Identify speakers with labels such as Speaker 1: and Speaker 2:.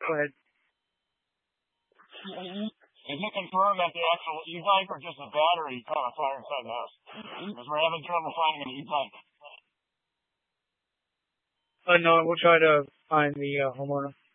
Speaker 1: Go ahead.
Speaker 2: Is it confirmed that the actual e-bike or just the battery caught a fire inside the house? Because we're having trouble finding an e-bike.
Speaker 1: No, we'll try to find the homeowner.